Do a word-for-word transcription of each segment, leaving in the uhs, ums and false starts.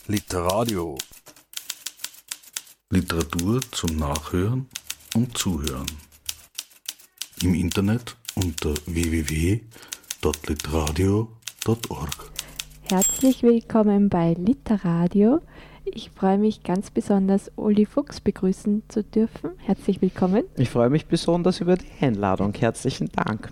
Literadio. Literatur zum Nachhören und Zuhören. Im Internet unter w w w punkt literadio punkt org. Herzlich willkommen bei Literadio. Ich freue mich ganz besonders, Uli Fuchs begrüßen zu dürfen. Herzlich willkommen. Ich freue mich besonders über die Einladung. Herzlichen Dank.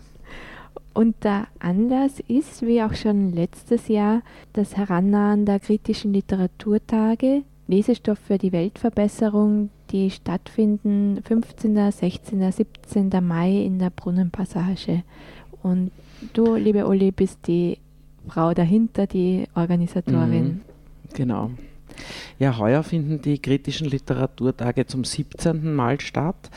Und der Anlass ist, wie auch schon letztes Jahr, das Herannahen der kritischen Literaturtage, Lesestoff für die Weltverbesserung, die stattfinden fünfzehnten, sechzehnten, siebzehnten Mai in der Brunnenpassage. Und du, liebe Uli, bist die Frau dahinter, die Organisatorin. Mhm, genau. Ja, heuer finden die kritischen Literaturtage zum siebzehnten Mal statt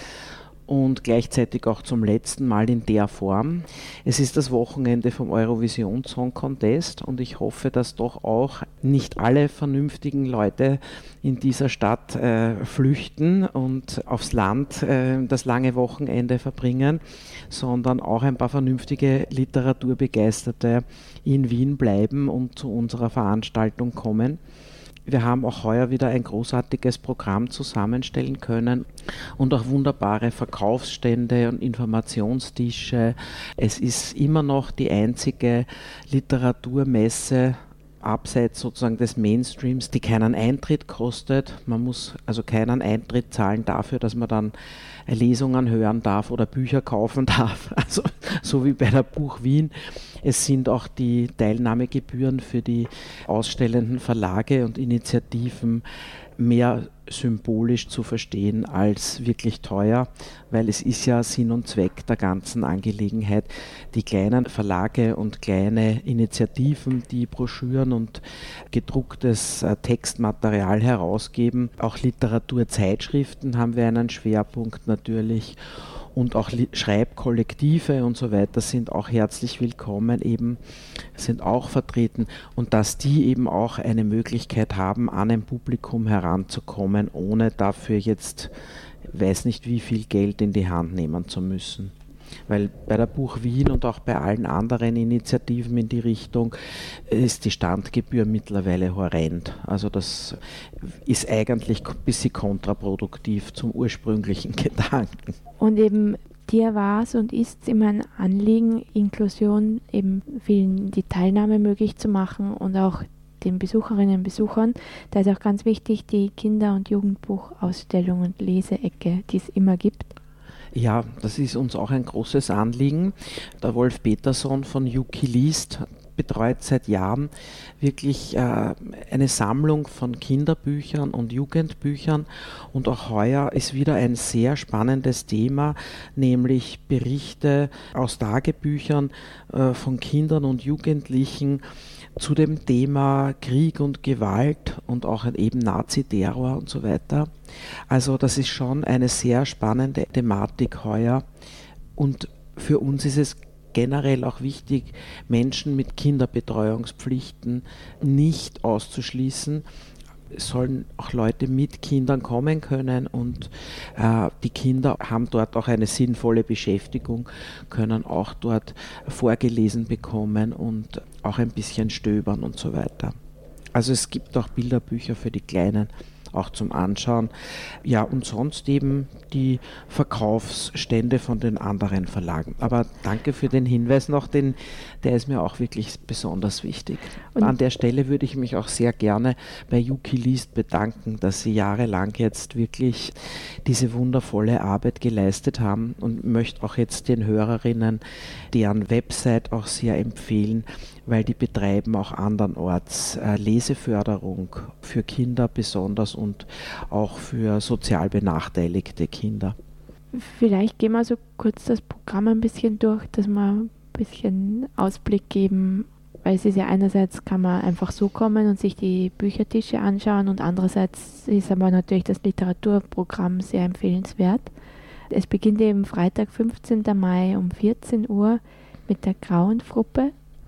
und gleichzeitig auch zum letzten Mal in der Form. Es ist das Wochenende vom Eurovision Song Contest und ich hoffe, dass doch auch nicht alle vernünftigen Leute in dieser Stadt äh, flüchten und aufs Land äh, das lange Wochenende verbringen, sondern auch ein paar vernünftige Literaturbegeisterte in Wien bleiben und zu unserer Veranstaltung kommen. Wir haben auch heuer wieder ein großartiges Programm zusammenstellen können und auch wunderbare Verkaufsstände und Informationstische. Es ist immer noch die einzige Literaturmesse abseits sozusagen des Mainstreams, die keinen Eintritt kostet. Man muss also keinen Eintritt zahlen dafür, dass man dann Lesungen hören darf oder Bücher kaufen darf, also so wie bei der Buch Wien. Es sind auch die Teilnahmegebühren für die ausstellenden Verlage und Initiativen mehr symbolisch zu verstehen als wirklich teuer, weil es ist ja Sinn und Zweck der ganzen Angelegenheit, die kleinen Verlage und kleine Initiativen, die Broschüren und gedrucktes äh, Textmaterial herausgeben. Auch Literaturzeitschriften haben wir einen Schwerpunkt natürlich. Und auch Schreibkollektive und so weiter sind auch herzlich willkommen, eben sind auch vertreten und dass die eben auch eine Möglichkeit haben, an ein Publikum heranzukommen, ohne dafür jetzt, weiß nicht wie viel Geld in die Hand nehmen zu müssen. Weil bei der Buch Wien und auch bei allen anderen Initiativen in die Richtung ist die Standgebühr mittlerweile horrend. Also das ist eigentlich ein bisschen kontraproduktiv zum ursprünglichen Gedanken. Und eben dir war es und ist es immer ein Anliegen, Inklusion, eben vielen die Teilnahme möglich zu machen und auch den Besucherinnen und Besuchern. Da ist auch ganz wichtig die Kinder- und Jugendbuchausstellung und Leseecke, die es immer gibt. Ja, das ist uns auch ein großes Anliegen. Der Wolf Peterson von Yuki liest betreut seit Jahren wirklich äh, eine Sammlung von Kinderbüchern und Jugendbüchern und auch heuer ist wieder ein sehr spannendes Thema, nämlich Berichte aus Tagebüchern äh, von Kindern und Jugendlichen zu dem Thema Krieg und Gewalt und auch eben Nazi-Terror und so weiter. Also das ist schon eine sehr spannende Thematik heuer und für uns ist es generell auch wichtig, Menschen mit Kinderbetreuungspflichten nicht auszuschließen. Es sollen auch Leute mit Kindern kommen können und äh, die Kinder haben dort auch eine sinnvolle Beschäftigung, können auch dort vorgelesen bekommen und auch ein bisschen stöbern und so weiter. Also es gibt auch Bilderbücher für die Kleinen, auch zum Anschauen. Ja, und sonst eben die Verkaufsstände von den anderen Verlagen. Aber danke für den Hinweis noch, den, der ist mir auch wirklich besonders wichtig. Und an der Stelle würde ich mich auch sehr gerne bei Yuki liest bedanken, dass sie jahrelang jetzt wirklich diese wundervolle Arbeit geleistet haben und möchte auch jetzt den Hörerinnen deren Website auch sehr empfehlen, weil die betreiben auch andernorts äh, Leseförderung für Kinder besonders und auch für sozial benachteiligte Kinder. Vielleicht gehen wir so kurz das Programm ein bisschen durch, dass wir ein bisschen Ausblick geben, weil es ist ja einerseits kann man einfach so kommen und sich die Büchertische anschauen und andererseits ist aber natürlich das Literaturprogramm sehr empfehlenswert. Es beginnt eben Freitag, fünfzehnten Mai um vierzehn Uhr mit der Grauenfruppe.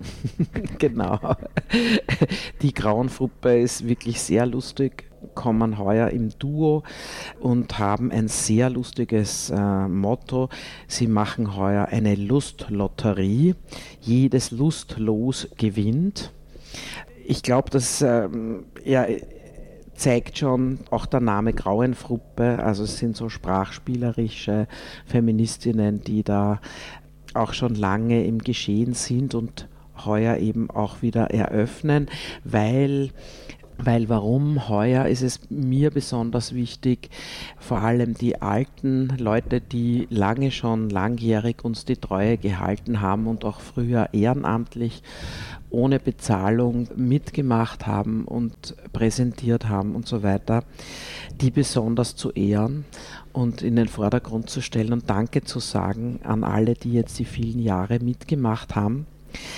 Genau. Die Grauenfruppe ist wirklich sehr lustig, kommen heuer im Duo und haben ein sehr lustiges äh, Motto. Sie machen heuer eine Lustlotterie. Jedes Lustlos gewinnt. Ich glaube, dass ähm, ja, zeigt schon auch der Name Grauenfruppe, also es sind so sprachspielerische Feministinnen, die da auch schon lange im Geschehen sind und heuer eben auch wieder eröffnen, weil Weil warum heuer ist es mir besonders wichtig, vor allem die alten Leute, die lange schon langjährig uns die Treue gehalten haben und auch früher ehrenamtlich ohne Bezahlung mitgemacht haben und präsentiert haben und so weiter, die besonders zu ehren und in den Vordergrund zu stellen und Danke zu sagen an alle, die jetzt die vielen Jahre mitgemacht haben.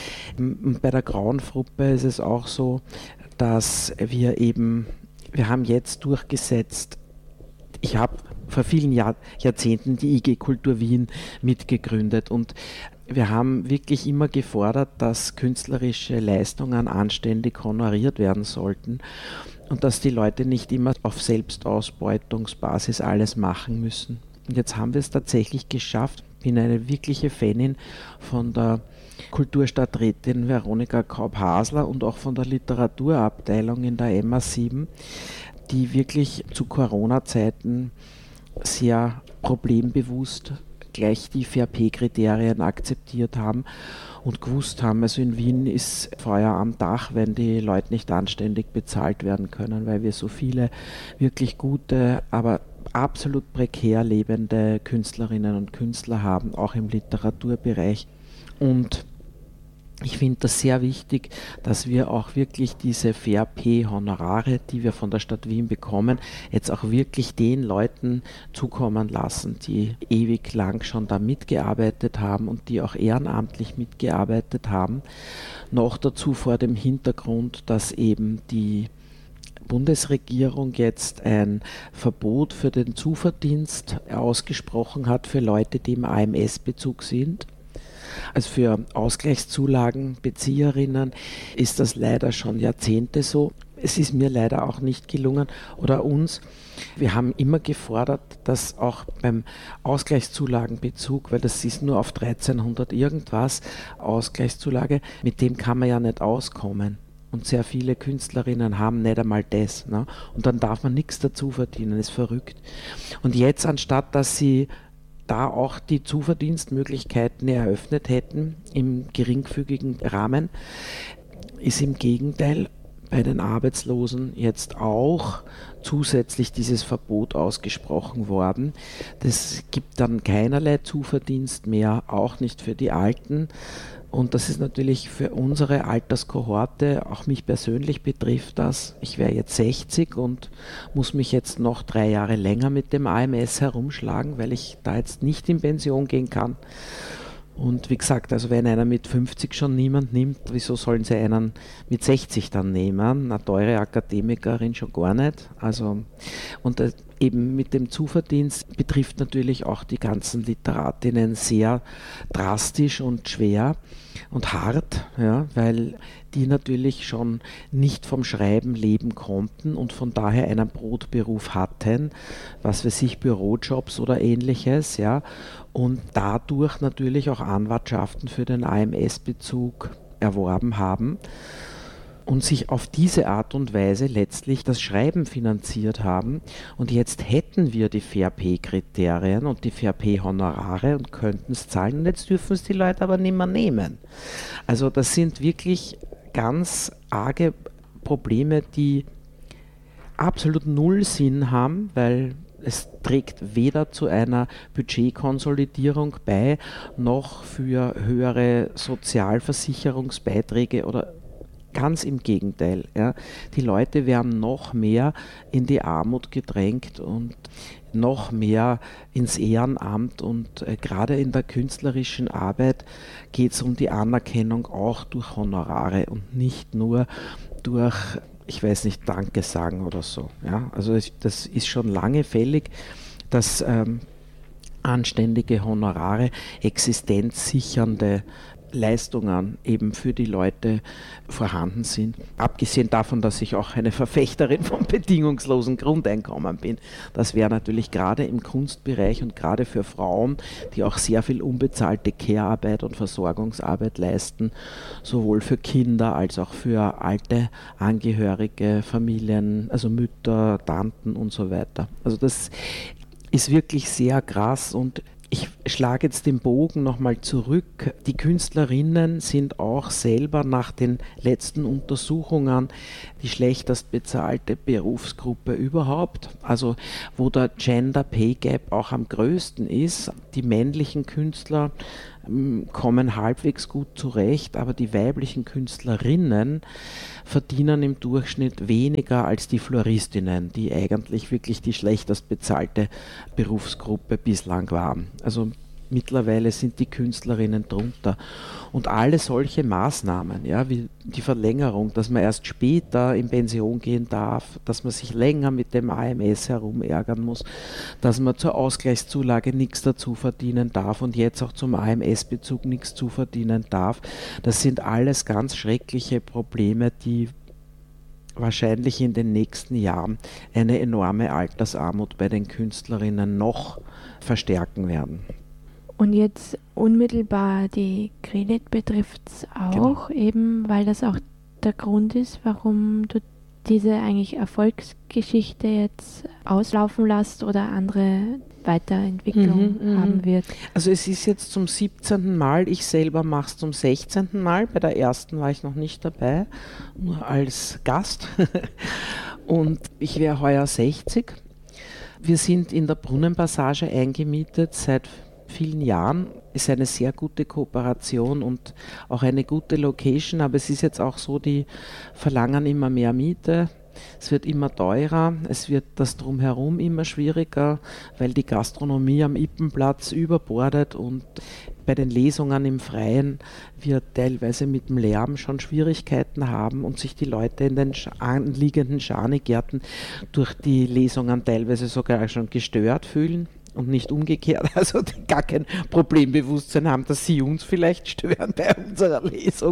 Bei der Grauenfruppe ist es auch so, dass wir eben, wir haben jetzt durchgesetzt, ich habe vor vielen Jahr, Jahrzehnten die I G Kultur Wien mitgegründet und wir haben wirklich immer gefordert, dass künstlerische Leistungen anständig honoriert werden sollten und dass die Leute nicht immer auf Selbstausbeutungsbasis alles machen müssen. Und jetzt haben wir es tatsächlich geschafft. Ich bin eine wirkliche Fanin von der Kulturstadträtin Veronika Kaup-Hasler und auch von der Literaturabteilung in der M A sieben, die wirklich zu Corona-Zeiten sehr problembewusst gleich die V R P-Kriterien akzeptiert haben und gewusst haben, also in Wien ist Feuer am Dach, wenn die Leute nicht anständig bezahlt werden können, weil wir so viele wirklich gute, aber absolut prekär lebende Künstlerinnen und Künstler haben, auch im Literaturbereich. Und ich finde das sehr wichtig, dass wir auch wirklich diese V R P-Honorare, die wir von der Stadt Wien bekommen, jetzt auch wirklich den Leuten zukommen lassen, die ewig lang schon da mitgearbeitet haben und die auch ehrenamtlich mitgearbeitet haben. Noch dazu vor dem Hintergrund, dass eben die Bundesregierung jetzt ein Verbot für den Zuverdienst ausgesprochen hat für Leute, die im A M S-Bezug sind. Also für Ausgleichszulagenbezieherinnen ist das leider schon Jahrzehnte so. Es ist mir leider auch nicht gelungen oder uns. Wir haben immer gefordert, dass auch beim Ausgleichszulagenbezug, weil das ist nur auf dreizehnhundert irgendwas Ausgleichszulage, mit dem kann man ja nicht auskommen. Und sehr viele Künstlerinnen haben nicht einmal das. Ne? Und dann darf man nichts dazu verdienen, das ist verrückt. Und jetzt, anstatt dass sie da auch die Zuverdienstmöglichkeiten eröffnet hätten im geringfügigen Rahmen, ist im Gegenteil bei den Arbeitslosen jetzt auch zusätzlich dieses Verbot ausgesprochen worden. Das gibt dann keinerlei Zuverdienst mehr, auch nicht für die Alten. Und das ist natürlich für unsere Alterskohorte, auch mich persönlich betrifft das. Ich wäre jetzt sechzig und muss mich jetzt noch drei Jahre länger mit dem A M S herumschlagen, weil ich da jetzt nicht in Pension gehen kann. Und wie gesagt, also wenn einer mit fünfzig schon niemand nimmt, wieso sollen sie einen mit sechzig dann nehmen? Eine teure Akademikerin schon gar nicht. Also, und das eben mit dem Zuverdienst betrifft natürlich auch die ganzen Literatinnen sehr drastisch und schwer und hart, ja, weil die natürlich schon nicht vom Schreiben leben konnten und von daher einen Brotberuf hatten, was weiß ich, Bürojobs oder ähnliches, ja, und dadurch natürlich auch Anwartschaften für den A M S-Bezug erworben haben und sich auf diese Art und Weise letztlich das Schreiben finanziert haben. Und jetzt hätten wir die V R P-Kriterien und die V R P-Honorare und könnten es zahlen und jetzt dürfen es die Leute aber nicht mehr nehmen. Also das sind wirklich ganz arge Probleme, die absolut null Sinn haben, weil es trägt weder zu einer Budgetkonsolidierung bei, noch für höhere Sozialversicherungsbeiträge oder ganz im Gegenteil. Ja. Die Leute werden noch mehr in die Armut gedrängt und noch mehr ins Ehrenamt und äh, gerade in der künstlerischen Arbeit geht es um die Anerkennung auch durch Honorare und nicht nur durch, ich weiß nicht, Danke sagen oder so. Ja. Also es, das ist schon lange fällig, dass ähm, anständige Honorare existenzsichernde Leistungen eben für die Leute vorhanden sind. Abgesehen davon, dass ich auch eine Verfechterin vom bedingungslosen Grundeinkommen bin. Das wäre natürlich gerade im Kunstbereich und gerade für Frauen, die auch sehr viel unbezahlte Care-Arbeit und Versorgungsarbeit leisten, sowohl für Kinder als auch für alte Angehörige, Familien, also Mütter, Tanten und so weiter. Also das ist wirklich sehr krass und ich schlage jetzt den Bogen nochmal zurück. Die Künstlerinnen sind auch selber nach den letzten Untersuchungen die schlechtest bezahlte Berufsgruppe überhaupt. Also wo der Gender Pay Gap auch am größten ist. Die männlichen Künstler kommen halbwegs gut zurecht, aber die weiblichen Künstlerinnen verdienen im Durchschnitt weniger als die Floristinnen, die eigentlich wirklich die schlechtest bezahlte Berufsgruppe bislang waren. Also mittlerweile sind die Künstlerinnen drunter. Und alle solche Maßnahmen, ja, wie die Verlängerung, dass man erst später in Pension gehen darf, dass man sich länger mit dem A M S herumärgern muss, dass man zur Ausgleichszulage nichts dazu verdienen darf und jetzt auch zum A M S-Bezug nichts zu verdienen darf, das sind alles ganz schreckliche Probleme, die wahrscheinlich in den nächsten Jahren eine enorme Altersarmut bei den Künstlerinnen noch verstärken werden. Und jetzt unmittelbar die Grillit betrifft es auch, genau. Eben weil das auch der Grund ist, warum du diese eigentlich Erfolgsgeschichte jetzt auslaufen lässt oder andere Weiterentwicklung mhm, haben wird. Also es ist jetzt zum siebzehnten Mal, ich selber mache es zum sechzehnten Mal, bei der ersten war ich noch nicht dabei, nur als Gast und ich wäre heuer sechzig. Wir sind in der Brunnenpassage eingemietet seit vielen Jahren, ist eine sehr gute Kooperation und auch eine gute Location, aber es ist jetzt auch so, die verlangen immer mehr Miete, es wird immer teurer, es wird das Drumherum immer schwieriger, weil die Gastronomie am Ippenplatz überbordet und bei den Lesungen im Freien wir teilweise mit dem Lärm schon Schwierigkeiten haben und sich die Leute in den anliegenden Schanigärten durch die Lesungen teilweise sogar schon gestört fühlen. Und nicht umgekehrt, also die gar kein Problembewusstsein haben, dass sie uns vielleicht stören bei unserer Lesung.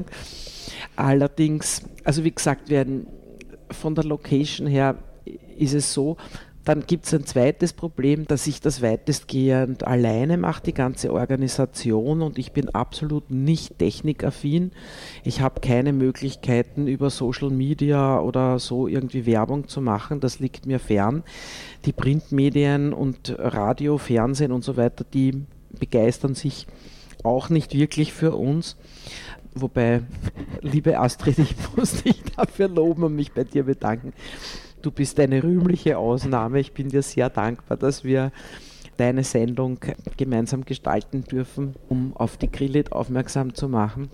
Allerdings, also wie gesagt, werden von der Location her ist es so, dann gibt es ein zweites Problem, dass ich das weitestgehend alleine mache, die ganze Organisation, und ich bin absolut nicht technikaffin. Ich habe keine Möglichkeiten, über Social Media oder so irgendwie Werbung zu machen, das liegt mir fern. Die Printmedien und Radio, Fernsehen und so weiter, die begeistern sich auch nicht wirklich für uns. Wobei, liebe Astrid, ich muss dich dafür loben und mich bei dir bedanken. Du bist eine rühmliche Ausnahme. Ich bin dir sehr dankbar, dass wir deine Sendung gemeinsam gestalten dürfen, um auf die Grillit aufmerksam zu machen.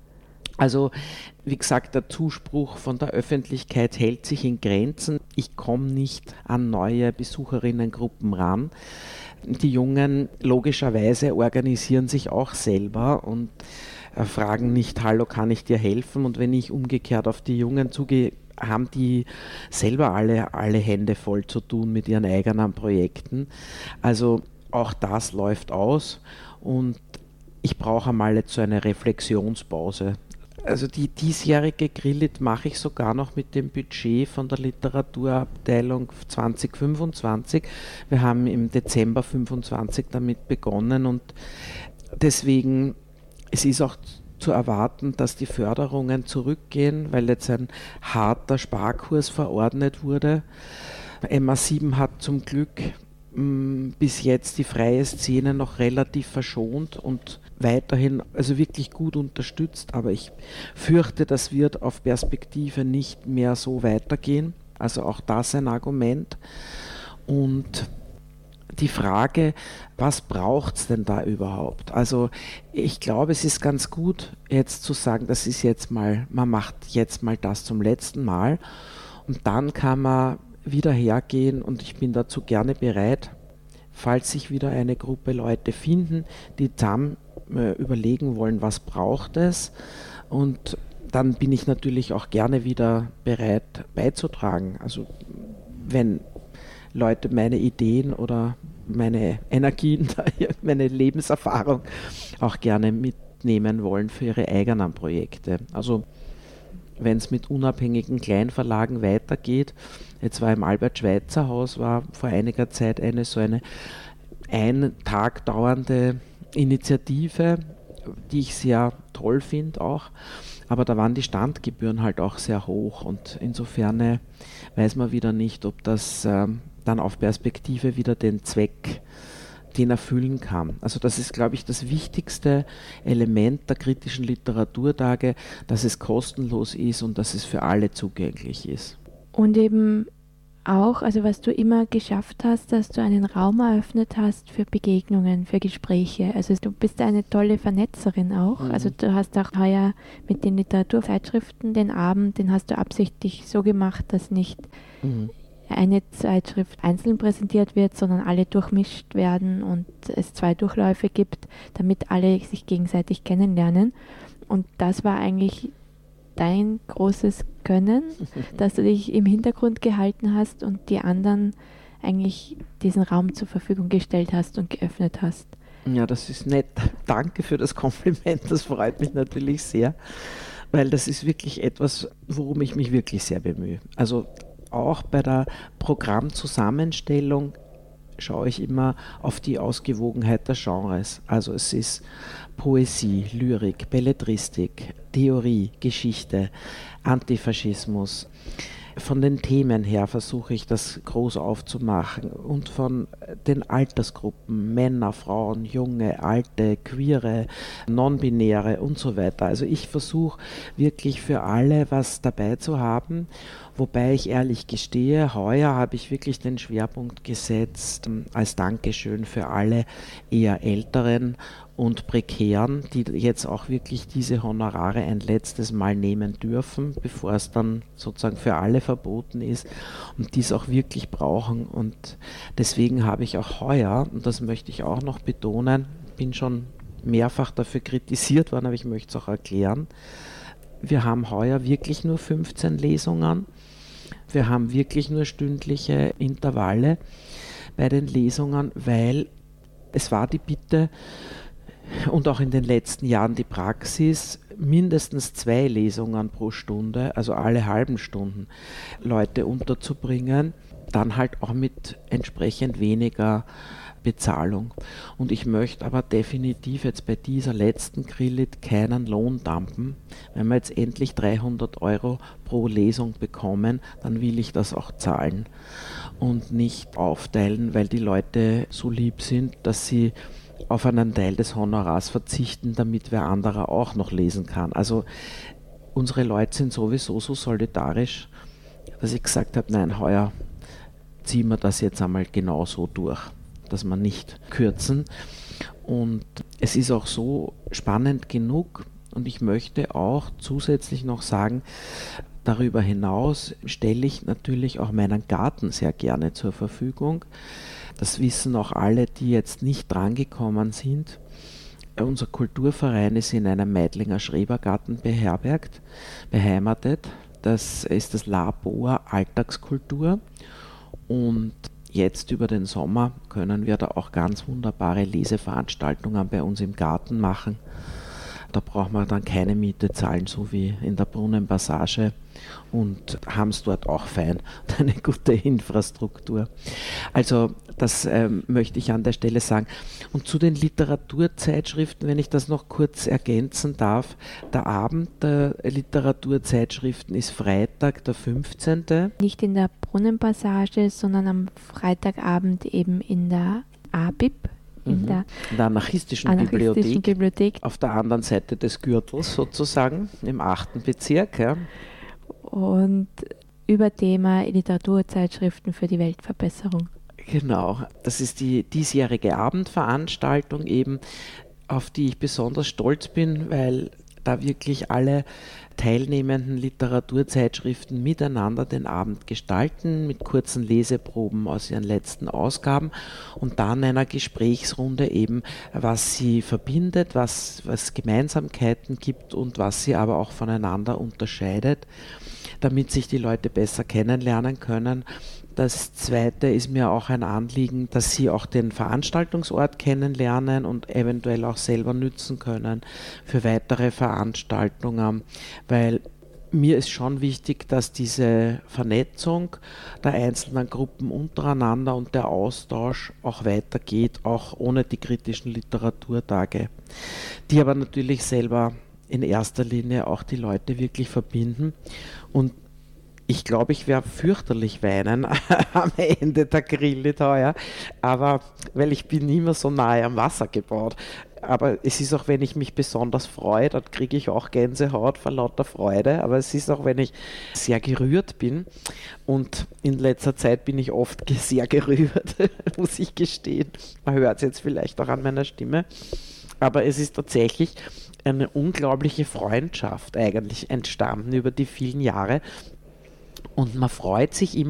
Also, wie gesagt, der Zuspruch von der Öffentlichkeit hält sich in Grenzen. Ich komme nicht an neue Besucherinnengruppen ran. Die Jungen logischerweise organisieren sich auch selber und fragen nicht, hallo, kann ich dir helfen? Und wenn ich umgekehrt auf die Jungen zugehe, haben die selber alle, alle Hände voll zu tun mit ihren eigenen Projekten. Also auch das läuft aus und ich brauche einmal jetzt so eine Reflexionspause. Also die diesjährige Grillit mache ich sogar noch mit dem Budget von der Literaturabteilung zwanzig fünfundzwanzig. Wir haben im Dezember fünfundzwanzig damit begonnen und deswegen, es ist auch zu erwarten, dass die Förderungen zurückgehen, weil jetzt ein harter Sparkurs verordnet wurde. M A sieben hat zum Glück mh, bis jetzt die freie Szene noch relativ verschont und weiterhin also wirklich gut unterstützt, aber ich fürchte, das wird auf Perspektive nicht mehr so weitergehen. Also auch das ein Argument. Und die Frage, was braucht es denn da überhaupt? Also ich glaube, es ist ganz gut, jetzt zu sagen, das ist jetzt mal, man macht jetzt mal das zum letzten Mal und dann kann man wieder hergehen und ich bin dazu gerne bereit, falls sich wieder eine Gruppe Leute finden, die zusammen äh, überlegen wollen, was braucht es, und dann bin ich natürlich auch gerne wieder bereit beizutragen. Also wenn Leute meine Ideen oder meine Energien, meine Lebenserfahrung auch gerne mit mitnehmen wollen für ihre eigenen Projekte. Also wenn es mit unabhängigen Kleinverlagen weitergeht, jetzt war im Albert-Schweitzer-Haus, war vor einiger Zeit eine so eine einen Tag dauernde Initiative, die ich sehr toll finde auch, aber da waren die Standgebühren halt auch sehr hoch und insofern äh, weiß man wieder nicht, ob das äh, dann auf Perspektive wieder den Zweck, den erfüllen kann. Also das ist, glaube ich, das wichtigste Element der kritischen Literaturtage, dass es kostenlos ist und dass es für alle zugänglich ist. Und eben auch, also was du immer geschafft hast, dass du einen Raum eröffnet hast für Begegnungen, für Gespräche. Also du bist eine tolle Vernetzerin auch. Mhm. Also du hast auch heuer mit den Literaturzeitschriften den Abend, den hast du absichtlich so gemacht, dass nicht mhm. eine Zeitschrift einzeln präsentiert wird, sondern alle durchmischt werden und es zwei Durchläufe gibt, damit alle sich gegenseitig kennenlernen. Und das war eigentlich dein großes Können, dass du dich im Hintergrund gehalten hast und die anderen eigentlich diesen Raum zur Verfügung gestellt hast und geöffnet hast. Ja, das ist nett. Danke für das Kompliment, das freut mich natürlich sehr, weil das ist wirklich etwas, worum ich mich wirklich sehr bemühe. Also auch bei der Programmzusammenstellung schaue ich immer auf die Ausgewogenheit der Genres. Also es ist Poesie, Lyrik, Belletristik, Theorie, Geschichte, Antifaschismus. Von den Themen her versuche ich das groß aufzumachen und von den Altersgruppen, Männer, Frauen, Junge, Alte, Queere, Non-Binäre und so weiter. Also ich versuche wirklich für alle was dabei zu haben, wobei ich ehrlich gestehe, heuer habe ich wirklich den Schwerpunkt gesetzt als Dankeschön für alle eher Älteren und Prekären, die jetzt auch wirklich diese Honorare ein letztes Mal nehmen dürfen, bevor es dann sozusagen für alle verboten ist und dies auch wirklich brauchen. Und deswegen habe ich auch heuer, und das möchte ich auch noch betonen, bin schon mehrfach dafür kritisiert worden, aber ich möchte es auch erklären, wir haben heuer wirklich nur fünfzehn Lesungen, wir haben wirklich nur stündliche Intervalle bei den Lesungen, weil es war die Bitte, und auch in den letzten Jahren die Praxis, mindestens zwei Lesungen pro Stunde, also alle halben Stunden, Leute unterzubringen, dann halt auch mit entsprechend weniger Bezahlung. Und ich möchte aber definitiv jetzt bei dieser letzten Grillit keinen Lohn dumpen. Wenn wir jetzt endlich dreihundert Euro pro Lesung bekommen, dann will ich das auch zahlen und nicht aufteilen, weil die Leute so lieb sind, dass sie auf einen Teil des Honorars verzichten, damit wer anderer auch noch lesen kann. Also unsere Leute sind sowieso so solidarisch, dass ich gesagt habe, nein, heuer ziehen wir das jetzt einmal genau so durch, dass wir nicht kürzen. Und es ist auch so spannend genug und ich möchte auch zusätzlich noch sagen, darüber hinaus stelle ich natürlich auch meinen Garten sehr gerne zur Verfügung. Das wissen auch alle, die jetzt nicht drangekommen sind. Unser Kulturverein ist in einem Meidlinger Schrebergarten beherbergt, beheimatet. Das ist das Labor Alltagskultur. Und jetzt über den Sommer können wir da auch ganz wunderbare Leseveranstaltungen bei uns im Garten machen. Da braucht man dann keine Miete zahlen, so wie in der Brunnenpassage und haben es dort auch fein und eine gute Infrastruktur. Also das ähm, möchte ich an der Stelle sagen. Und zu den Literaturzeitschriften, wenn ich das noch kurz ergänzen darf, der Abend der Literaturzeitschriften ist Freitag, der fünfzehnte Nicht in der Brunnenpassage, sondern am Freitagabend eben in der A B I B. In mhm. der, in der anarchistischen, anarchistischen Bibliothek, Bibliothek, auf der anderen Seite des Gürtels sozusagen, im achten Bezirk. Ja. Und über Thema Literaturzeitschriften für die Weltverbesserung. Genau, das ist die diesjährige Abendveranstaltung eben, auf die ich besonders stolz bin, weil da wirklich alle teilnehmenden Literaturzeitschriften miteinander den Abend gestalten, mit kurzen Leseproben aus ihren letzten Ausgaben und dann einer Gesprächsrunde eben, was sie verbindet, was es Gemeinsamkeiten gibt und was sie aber auch voneinander unterscheidet, damit sich die Leute besser kennenlernen können. Das Zweite ist mir auch ein Anliegen, dass Sie auch den Veranstaltungsort kennenlernen und eventuell auch selber nützen können für weitere Veranstaltungen, weil mir ist schon wichtig, dass diese Vernetzung der einzelnen Gruppen untereinander und der Austausch auch weitergeht, auch ohne die kritischen Literaturtage, die aber natürlich selber in erster Linie auch die Leute wirklich verbinden. Und ich glaube, ich werde fürchterlich weinen am Ende der Grillit heuer, aber weil ich bin immer so nahe am Wasser gebaut. Aber es ist auch, wenn ich mich besonders freue, dann kriege ich auch Gänsehaut vor lauter Freude. Aber es ist auch, wenn ich sehr gerührt bin. Und in letzter Zeit bin ich oft ge- sehr gerührt, muss ich gestehen. Man hört es jetzt vielleicht auch an meiner Stimme. Aber es ist tatsächlich eine unglaubliche Freundschaft eigentlich entstanden über die vielen Jahre. Und man freut sich immer,